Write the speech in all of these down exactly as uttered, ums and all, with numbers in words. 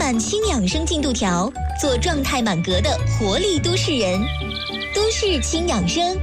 满轻养生进度条，做状态满格的活力都市人。都市轻养生。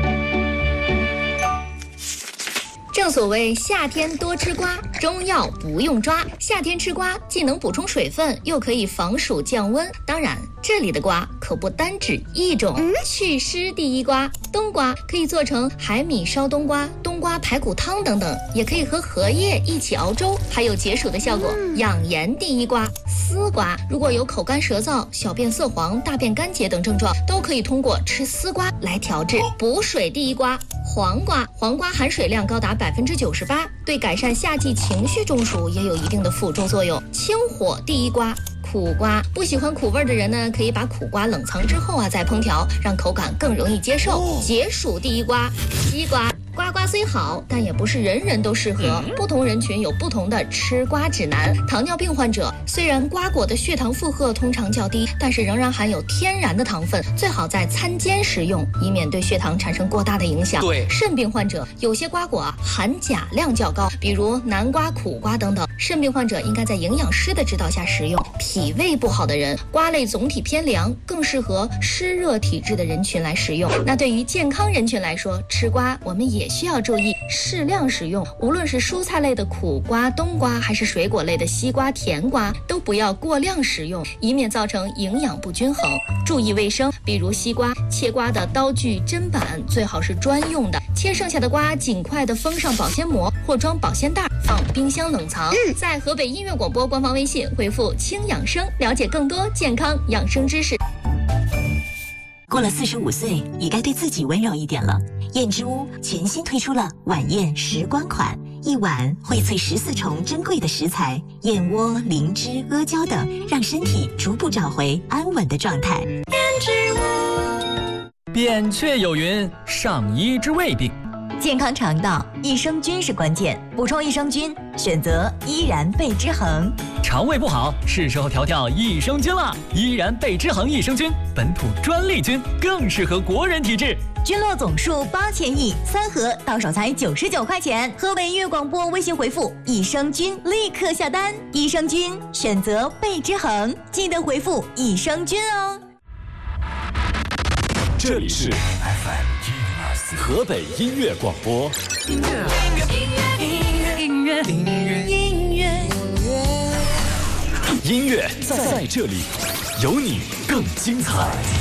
正所谓夏天多吃瓜，中药不用抓。夏天吃瓜既能补充水分，又可以防暑降温。当然，这里的瓜可不单指一种。祛湿第一瓜，冬瓜可以做成海米烧冬瓜、冬瓜排骨汤等等，也可以和荷叶一起熬粥，还有解暑的效果。养颜第一瓜，丝瓜，如果有口干舌燥、小便色黄、大便干结等症状，都可以通过吃丝瓜来调治。补水第一瓜，黄瓜，黄瓜含水量高达百分之九十八，对改善夏季情绪中暑也有一定的辅助作用。清火第一瓜，苦瓜，不喜欢苦味的人呢，可以把苦瓜冷藏之后啊再烹调，让口感更容易接受。解暑第一瓜，西瓜。瓜瓜虽好，但也不是人人都适合，不同人群有不同的吃瓜指南。糖尿病患者虽然瓜果的血糖负荷通常较低，但是仍然含有天然的糖分，最好在餐间食用，以免对血糖产生过大的影响。 对， 肾病患者有些瓜果含钾量较高，比如南瓜、苦瓜等等，肾病患者应该在营养师的指导下食用。脾胃不好的人，瓜类总体偏凉，更适合湿热体质的人群来食用。那对于健康人群来说，吃瓜我们也需要注意适量食用，无论是蔬菜类的苦瓜、冬瓜，还是水果类的西瓜、甜瓜，都不要过量食用，以免造成营养不均衡。注意卫生，比如西瓜切瓜的刀具、砧板最好是专用的，切剩下的瓜尽快的封上保鲜膜或装保鲜袋，放冰箱冷藏。在河北音乐广播官方微信回复轻养生，了解更多健康养生知识。 过了四十五岁，也该对自己温柔一点了。燕之屋全新推出了晚宴时光款，一碗荟萃十四重珍贵的食材，燕窝、灵芝、阿胶等，让身体逐步找回安稳的状态。 燕之屋。 扁鹊有云：上医之未病。 健康肠道，益生菌是关键，补充益生菌，选择依然贝之恒。 肠胃不好，是时候调调益生菌了。依然贝之恒益生菌，本土专利菌，更适合国人体质。 菌落总数八千亿，三盒到手才九十九块钱。河北音乐广播微信回复益生菌，立刻下单。益生菌选择贝之恒，记得回复益生菌哦。 这里是 F M 一零二四河北音乐广播。音乐，音乐，音乐，音乐，音乐，音乐，音乐在这里，有你更精彩。